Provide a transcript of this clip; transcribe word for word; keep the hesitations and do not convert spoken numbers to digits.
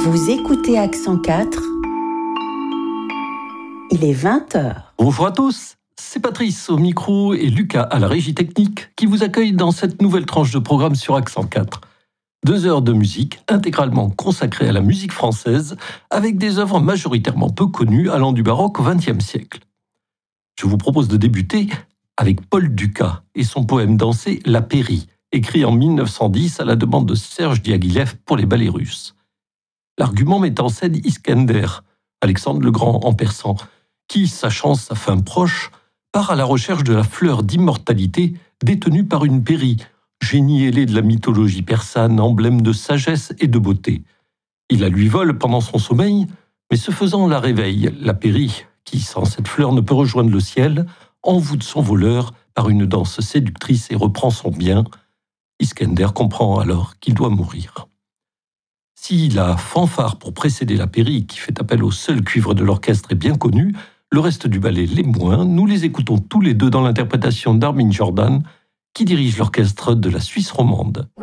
Vous écoutez Accent quatre, il est vingt heures. Bonjour à tous, c'est Patrice au micro et Lucas à la régie technique qui vous accueille dans cette nouvelle tranche de programme sur Accent quatre. Deux heures de musique intégralement consacrées à la musique française avec des œuvres majoritairement peu connues allant du baroque au vingtième siècle. Je vous propose de débuter avec Paul Dukas et son poème dansé « La Pairie », écrit en mille neuf cent dix à la demande de Serge Diaghilev pour les ballets russes. L'argument met en scène Iskender, Alexandre le Grand en persan, qui, sachant sa fin proche, part à la recherche de la fleur d'immortalité détenue par une pairie, génie ailé de la mythologie persane, emblème de sagesse et de beauté. Il la lui vole pendant son sommeil, mais ce faisant la réveille, la pairie, qui sans cette fleur ne peut rejoindre le ciel, envoûte son voleur par une danse séductrice et reprend son bien. Iskender comprend alors qu'il doit mourir. Si la fanfare pour précéder la pairie, qui fait appel au seul cuivre de l'orchestre, est bien connue, le reste du ballet l'est moins. Nous les écoutons tous les deux dans l'interprétation d'Armin Jordan, qui dirige l'orchestre de la Suisse romande.